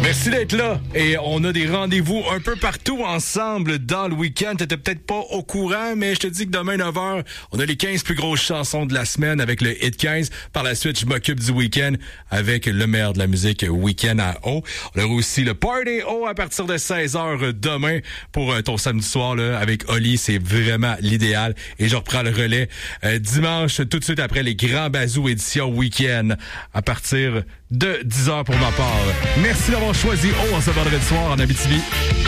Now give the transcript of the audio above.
Merci d'être là. Et on a des rendez-vous un peu partout ensemble dans le week-end. T'étais peut-être pas au courant, mais je te dis que demain 9h, on a les 15 plus grosses chansons de la semaine avec le Hit 15. Par la suite, je m'occupe du week-end avec le maire de la musique Week-end à O. On aura aussi le Party O à partir de 16h demain pour ton samedi soir là, avec Oli. C'est vraiment l'idéal. Et je reprends le relais dimanche, tout de suite après les Grands Bazous édition Week-end à partir de 10h pour ma part. Merci d'avoir choisi O en ce vendredi soir en Abitibi.